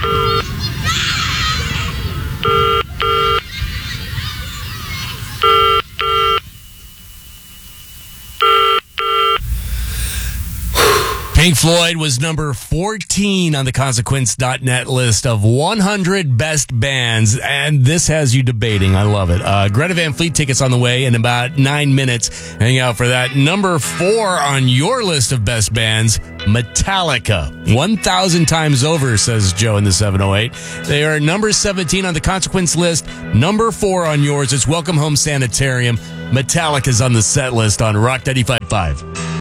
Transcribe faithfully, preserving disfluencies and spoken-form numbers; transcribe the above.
Pink Floyd was number fourteen on the consequence dot net list of one hundred best bands, and this has you debating. I love it. Uh, Greta Van Fleet tickets on the way in about nine minutes. Hang out for that. Number four on your list of best bands, Metallica. one thousand times over, says Joe in the seven oh eight. They are number seventeen on the consequence list. Number four on yours is Welcome Home Sanitarium. Metallica's on the set list on Rock ninety-five point five.